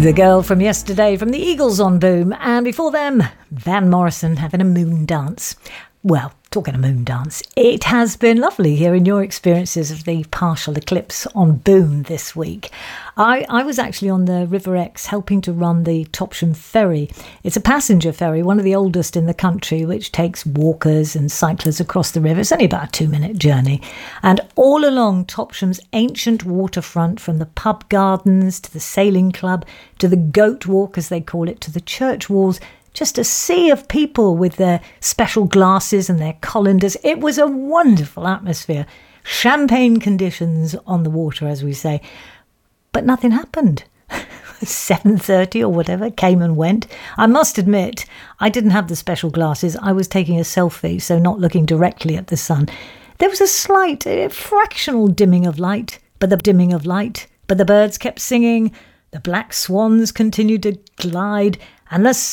The Girl from Yesterday from the Eagles on Boom, and before them, Van Morrison having a moon dance. Well, talking of moon dance, it has been lovely hearing your experiences of the partial eclipse on Boom this week. I was actually on the River Exe helping to run the Topsham Ferry. It's a passenger ferry, one of the oldest in the country, which takes walkers and cyclists across the river. It's only about a 2-minute journey. And all along Topsham's ancient waterfront, from the pub gardens to the sailing club to the goat walk, as they call it, to the church walls, just a sea of people with their special glasses and their colanders. It was a wonderful atmosphere. Champagne conditions on the water, as we say. But nothing happened. 7:30 or whatever came and went. I must admit, I didn't have the special glasses. I was taking a selfie, so not looking directly at the sun. There was a slight, fractional dimming of light, but the birds kept singing, the black swans continued to glide, and the